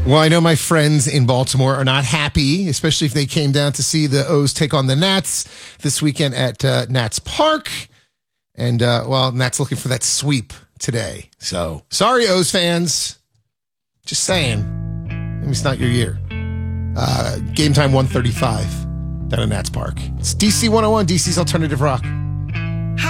Well, I know my friends in Baltimore are not happy, especially if they came down to see the O's take on the Nats this weekend at Nats Park. And, Nats looking for that sweep today. So, sorry, O's fans. Just saying. Maybe it's not your year. Game time 1:35 down at Nats Park. It's DC 101, DC's Alternative Rock.